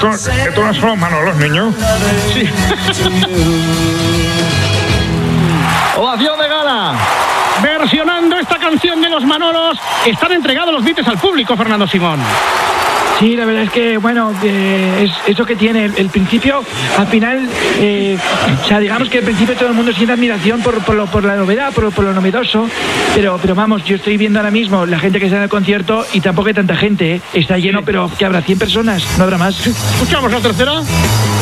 Esto no son los Manolos, niño. Sí. Ovación de gala. Versionando esta canción de los Manolos, están entregados los Beatles al público, Fernando Simón. Sí, la verdad es que, bueno, es eso que tiene el principio, al final, o sea, digamos que al principio todo el mundo siente admiración por la novedad, por lo novedoso, pero vamos, yo estoy viendo ahora mismo la gente que está en el concierto y tampoco hay tanta gente, está lleno, pero que habrá 100 personas, no habrá más. ¿Escuchamos la tercera?